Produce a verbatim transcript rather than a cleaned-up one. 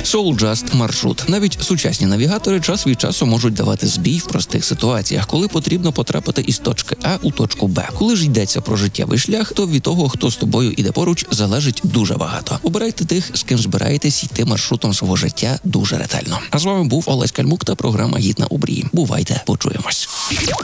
Souljust маршрут. Навіть сучасні навігатори час від часу можуть давати збій в простих ситуаціях, коли потрібно потрапити із точки А у точку Б. Коли ж йдеться про життєвий шлях, то від того, хто з тобою іде поруч, залежить дуже багато. Обирайте тих, з ким збираєтесь йти маршрутом свого життя дуже ретельно. А з вами був Олесь Кальмук та програма «Гід на обрії». Бувайте, почуємось.